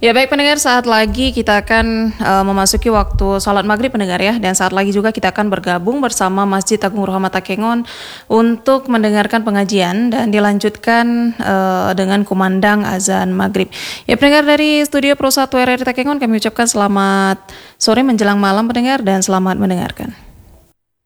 Ya baik pendengar, saat lagi kita akan memasuki waktu salat maghrib pendengar ya. Dan saat lagi juga kita akan bergabung bersama Masjid Agung Rahmat Takengon untuk mendengarkan pengajian dan dilanjutkan dengan kumandang azan maghrib. Ya pendengar, dari studio Pro 1 RRI Takengon kami ucapkan selamat sore menjelang malam pendengar dan selamat mendengarkan.